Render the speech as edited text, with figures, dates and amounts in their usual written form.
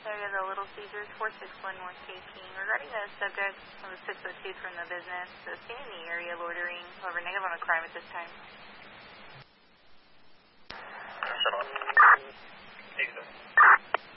area of the Little Caesars, 461 North 18. Regarding the subject of the 602 from the business, seen in the area loitering, however, negative on a crime at this time. Negative.